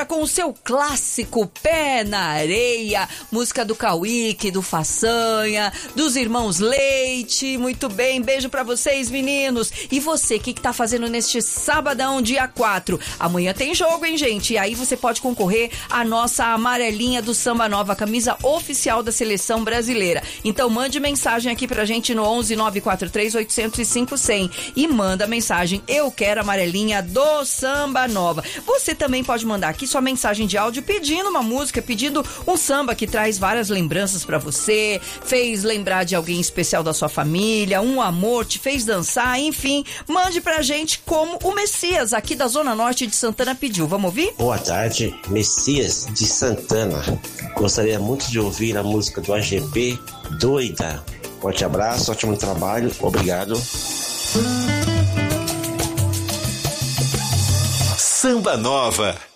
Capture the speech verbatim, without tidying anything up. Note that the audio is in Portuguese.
agora com o seu clássico Pé na Areia, música do Cauíque, do Façanha, dos irmãos Leite. Muito bem, beijo pra vocês, meninos. E você, o que que tá fazendo neste sabadão, dia quatro? Amanhã tem jogo, hein, gente? E aí você pode concorrer à nossa amarelinha do Samba Nova, camisa oficial da seleção brasileira. Então mande mensagem aqui pra gente no onze nove quatro três oito zero cinco zero zero e manda mensagem: eu quero a amarelinha do Samba Nova. Você também pode mandar aqui sua mensagem de áudio pedindo uma música, pedindo um samba que traz várias lembranças pra você, fez lembrar de alguém especial da sua família, um amor, te fez dançar, enfim, mande pra gente como o Messias aqui da Zona Norte de Santana pediu. Vamos ouvir? Boa tarde, Messias de Santana. Gostaria muito de ouvir a música do A G P, Doida. Forte abraço, ótimo trabalho, obrigado. Samba Nova.